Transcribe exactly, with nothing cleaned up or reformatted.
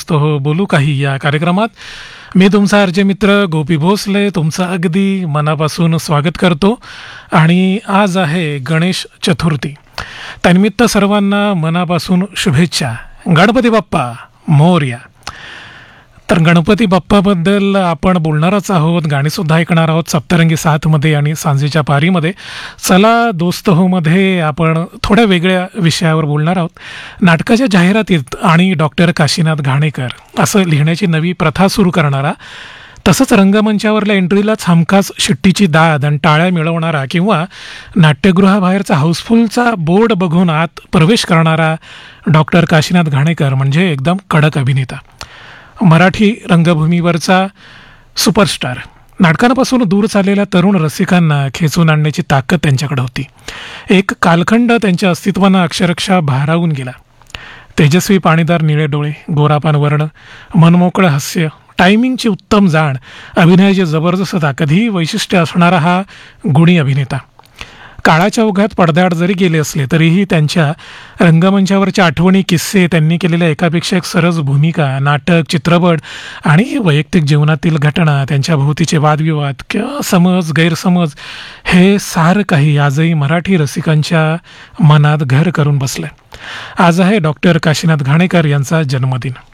दोस्त हो बोलू काही या कार्यक्रमात मी तुमचा अर्जय मित्र गोपी भोसले तुमचं अगदी मनापासून स्वागत करतो. आणि आज आहे गणेश चतुर्थी. त्यानिमित्त सर्वांना मनापासून शुभेच्छा. गणपती बाप्पा मोरया. तर गणपती बाप्पाबद्दल आपण बोलणारच आहोत, गाणीसुद्धा ऐकणार आहोत सप्तरंगी साथमध्ये आणि सांजेच्या पारीमध्ये. चला दोस्त होमध्ये आपण थोड्या वेगळ्या विषयावर बोलणार आहोत. नाटकाच्या जाहिरातीत आणि डॉक्टर काशीनाथ घाणेकर असं लिहिण्याची नवी प्रथा सुरू करणारा, तसंच रंगमंचावरल्या एंट्रीलाच हमखास शिट्टीची दाद आणि टाळ्या मिळवणारा किंवा नाट्यगृहाबाहेरचा हाऊसफुलचा बोर्ड बघून आत प्रवेश करणारा डॉक्टर काशीनाथ घाणेकर म्हणजे एकदम कडक अभिनेता, मराठी रंगभूमीवरचा सुपरस्टार. नाटकांपासून दूर चाललेल्या तरुण रसिकांना खेचून आणण्याची ताकद त्यांच्याकडे होती. एक कालखंड त्यांच्या अस्तित्वानं अक्षरशः भारावून गेला. तेजस्वी पाणीदार निळे डोळे, गोरापान वर्ण, मनमोकळं हास्य, टायमिंगची उत्तम जाण, अभिनयाची जबरदस्त ताकद ही वैशिष्ट्य असणारा हा गुणी अभिनेता. काळाच्या ओघात पडद्याआड जरी गेले असले तरीही त्यांच्या रंगमंचावरच्या आठवणी, किस्से, त्यांनी केलेल्या एकापेक्षा एक सरस भूमिका, नाटक, चित्रपट आणि वैयक्तिक जीवनातील घटना, त्यांच्या भोवतीचे वादविवाद किंवा समज गैरसमज हे सारं काही आजही मराठी रसिकांच्या मनात घर करून बसलं. आज आहे डॉक्टर काशीनाथ घाणेकर यांचा जन्मदिन.